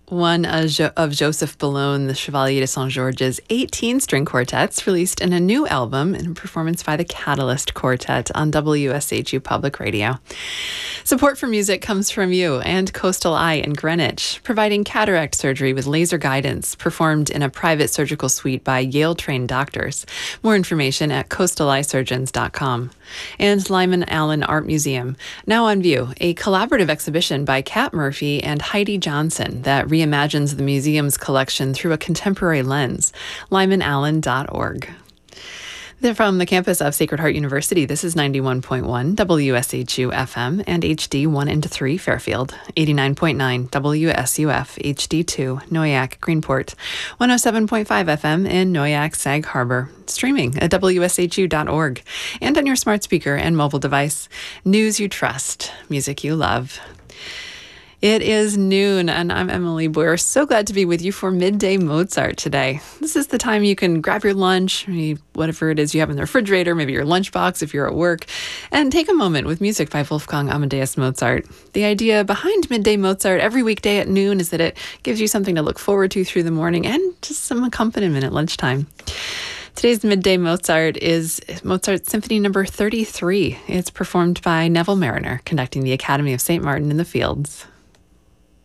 One of Joseph Boulogne, the Chevalier de Saint-Georges' 18 string quartets, released in a new album in a performance by the Catalyst Quartet on WSHU Public Radio. Support for music comes from you and Coastal Eye in Greenwich, providing cataract surgery with laser guidance, performed in a private surgical suite by Yale-trained doctors. More information at coastaleyesurgeons.com. And Lyman Allen Art Museum, now on view, a collaborative exhibition by Kat Murphy and Heidi Johnson that reimagines the museum's collection through a contemporary lens. lymanallen.org. They're from the campus of Sacred Heart University. This is 91.1 WSHU FM and HD 1 and 3 Fairfield, 89.9 WSUF HD2 Noyac Greenport, 107.5 FM in Noyac Sag Harbor, streaming at WSHU.org and on your smart speaker and mobile device. News you trust, music you love. It is noon, and I'm Emily Boyer. So glad to be with you for Midday Mozart today. This is the time you can grab your lunch, whatever it is you have in the refrigerator, maybe your lunchbox if you're at work, and take a moment with music by Wolfgang Amadeus Mozart. The idea behind Midday Mozart every weekday at noon is that it gives you something to look forward to through the morning and just some accompaniment at lunchtime. Today's Midday Mozart is Mozart Symphony No. 33. It's performed by Neville Marriner, conducting the Academy of St. Martin in the Fields.